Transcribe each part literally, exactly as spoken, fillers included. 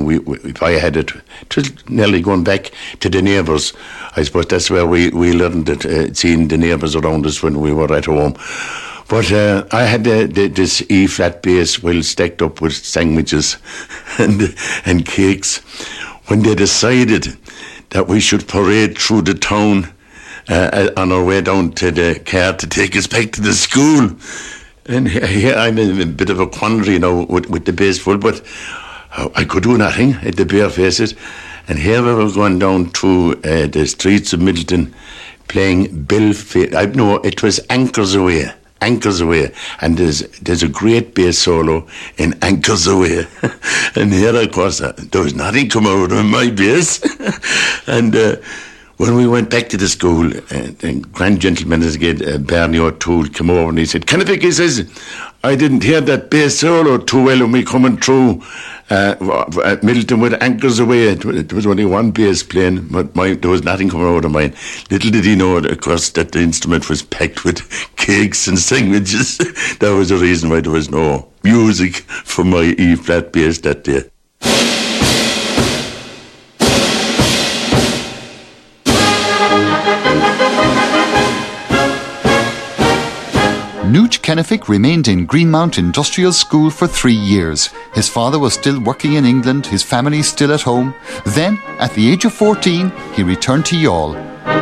and we, we if I had it, it was nearly going back to the neighbours. I suppose that's where we, we learned it, uh, seeing the neighbours around us when we were at home. But uh, I had uh, the, this E-flat bass well stacked up with sandwiches and and cakes when they decided that we should parade through the town uh, on our way down to the car to take us back to the school. And here I'm in a bit of a quandary now with, with the bass full, but I could do nothing at the bare faces. And here we were going down through uh, the streets of Middleton playing Bill Fa- I know it was Anchors Away. Anchors Away, and there's there's a great bass solo in Anchors Away, and here of course uh, there was nothing come out of my bass, and uh, when we went back to the school, uh, the grand gentleman as again, uh, Bernie O'Toole, came over and he said, "Kennefic," he says, "I didn't hear that bass solo too well when we coming through uh, at Middleton with Anchors Away. It, it was only one bass playing, but my, there was nothing coming out of mine." Little did he know, of course, that the instrument was packed with cakes and sandwiches. That was the reason why there was no music for my E-flat bass that day. Nooch Kennefic remained in Greenmount Industrial School for three years. His father was still working in England, his family still at home. Then, at the age of fourteen, he returned to Youghal.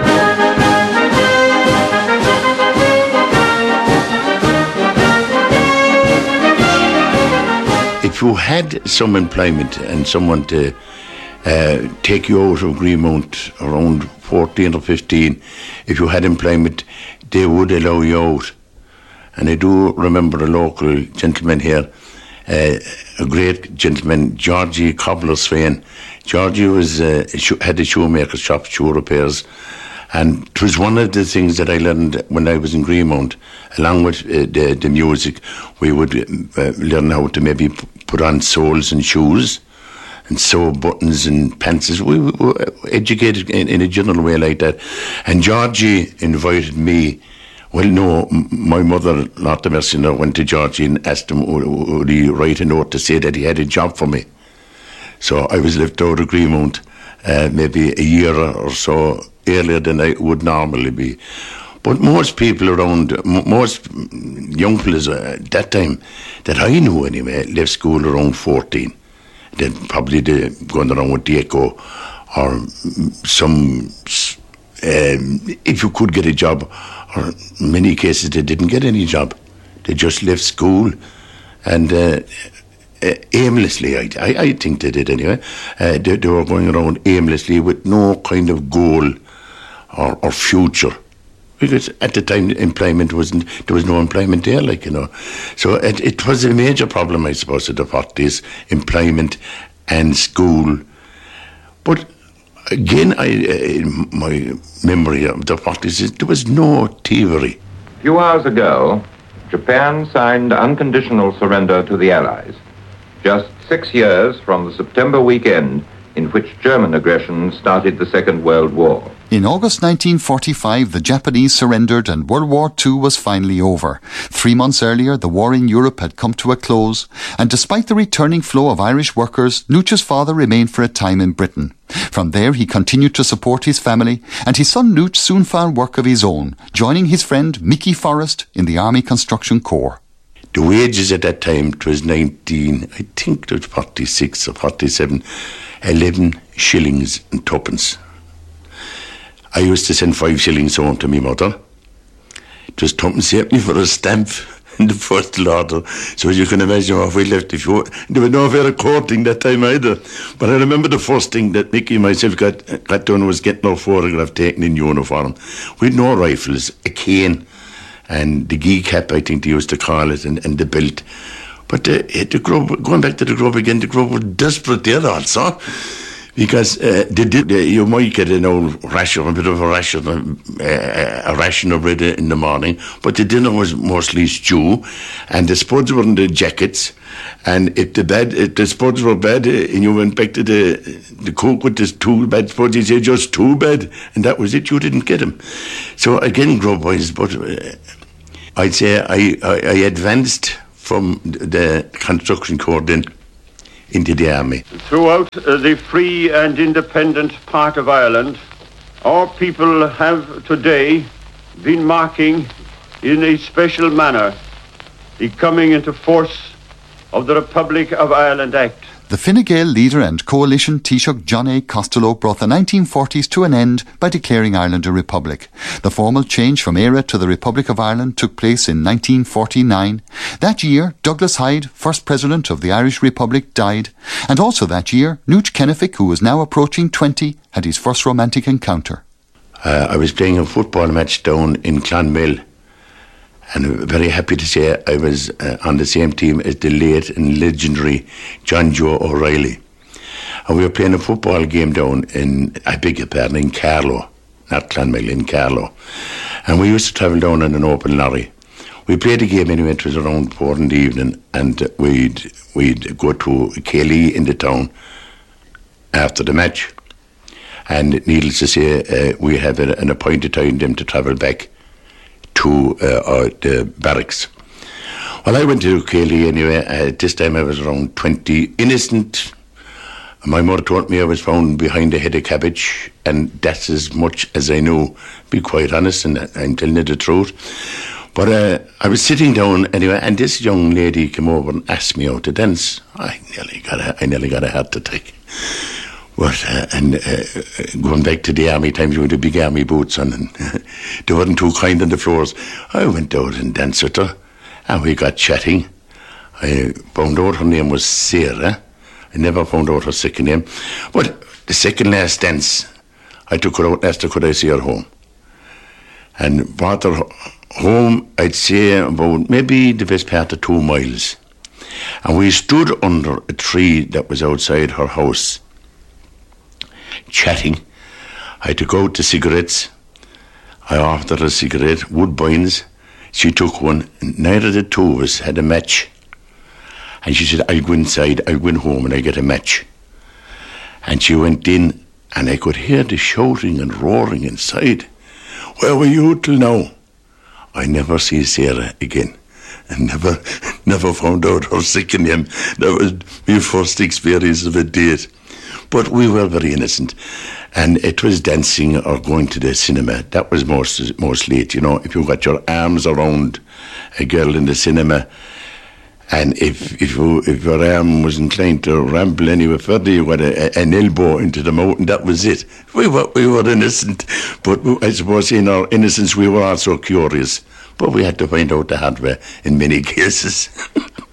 If you had some employment and someone to uh, take you out of Greenmount around fourteen or fifteen, if you had employment, they would allow you out. And I do remember a local gentleman here, uh, a great gentleman, Georgie Cobbler Swain. Georgie was uh, had a shoemaker's shop, shoe repairs, and it was one of the things that I learned when I was in Greenmount. Along with uh, the, the music, we would uh, learn how to maybe put on soles and shoes and sew buttons and pants. We were educated in, in a general way like that. And Georgie invited me. Well, no, my mother, Lotta Mercier, went to Georgie and asked him would he write a note to say that he had a job for me. So I was left out of Greenmount uh, maybe a year or so earlier than I would normally be. But most people around, most young fellas at that time, that I knew anyway, left school around fourteen. They probably they going around with DECO or some, um, if you could get a job, or in many cases they didn't get any job. They just left school and uh, uh, aimlessly, I, I, I think they did anyway. Uh, they, they were going around aimlessly with no kind of goal or, or future. Because at the time employment wasn't, there was no employment there, like, you know. So it, it was a major problem, I suppose, at the forties, employment and school. But again, I, in my memory of the forties is there was no thievery. A few hours ago, Japan signed unconditional surrender to the Allies, just six years from the September weekend in which German aggression started the Second World War. In August nineteen forty-five, the Japanese surrendered and World War Two was finally over. Three months earlier, the war in Europe had come to a close, and despite the returning flow of Irish workers, Nooch's father remained for a time in Britain. From there, he continued to support his family, and his son Nooch soon found work of his own, joining his friend Mickey Forrest in the Army Construction Corps. The wages at that time, it was nineteen, I think it was forty-six or forty-seven, eleven shillings and twopence. I used to send five shillings home to my mother. It was twopence halfpenny for a stamp in the first order. So as you can imagine what we left. If you, there was no fair courting that time either. But I remember the first thing that Nicky and myself got, got done was getting our photograph taken in uniform. We had no rifles, a cane, and the gee cap, I think they used to call it, and, and the belt. But the, the grub, going back to the grub again, the grub was desperate there also. Because uh, they did, uh, you might get an old ration, a bit of a ration, uh, a ration of bread in the morning, but the dinner was mostly stew, and the spuds were in the jackets, and if the bad, if the spuds were bad, uh, and you went back to the the cook with the two bad spuds, he said just two bad, and that was it. You didn't get them. So again, grub wise, but uh, I'd say I, I I advanced from the construction corps then into the army. Throughout uh, the free and independent part of Ireland, our people have today been marking in a special manner the coming into force of the Republic of Ireland Act. The Fine Gael leader and coalition Taoiseach John A. Costello brought the nineteen forties to an end by declaring Ireland a republic. The formal change from Éire to the Republic of Ireland took place in nineteen forty-nine. That year, Douglas Hyde, first president of the Irish Republic, died. And also that year, Nooch Kennefick, who was now approaching twenty, had his first romantic encounter. Uh, I was playing a football match down in Clonmel. And I'm very happy to say I was uh, on the same team as the late and legendary John Joe O'Reilly. And we were playing a football game down in, I beg your pardon, in Carlow, not Clonmel, in Carlow. And we used to travel down in an open lorry. We played the game anyway, it was around four in the evening, and we'd, we'd go to Kelly in the town after the match. And needless to say, uh, we had an appointed time them to travel back to uh, uh, the barracks. Well, I went to Kelly anyway. Uh, this time I was around twenty, innocent. My mother told me I was found behind a head of cabbage, and that's as much as I knew, be quite honest, and I'm telling you the truth. But uh, I was sitting down anyway, and this young lady came over and asked me out to dance. I nearly got a, I nearly got a heart attack. But, uh, and uh, going back to the army times with the big army boots on, and uh, they weren't too kind on the floors. I went out and danced with her, and we got chatting. I found out her name was Sarah. I never found out her second name. But the second last dance, I took her out and asked her, could I see her home? And brought her home, I'd say, about maybe the best part of two miles. And we stood under a tree that was outside her house, chatting. I had to go out to cigarettes. I offered her a cigarette, Woodbines. She took one, and neither of the two of us had a match. And she said, I'll go inside, I'll go in home and I'll get a match. And she went in, and I could hear the shouting and roaring inside. Where were you till now? I never see Sarah again. And never, never found out her second name. That was my first experience of a date. But we were very innocent, and it was dancing or going to the cinema. That was most mostly it, you know. If you got your arms around a girl in the cinema, and if if, you, if your arm was inclined to ramble anywhere further, you got a, an elbow into the mouth, and that was it. We were we were innocent, but I suppose in our innocence we were also curious. But we had to find out the hard way in many cases.